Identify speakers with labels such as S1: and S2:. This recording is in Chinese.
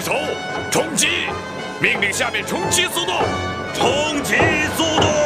S1: 冲击！命令下面冲击速度！
S2: 冲击速度！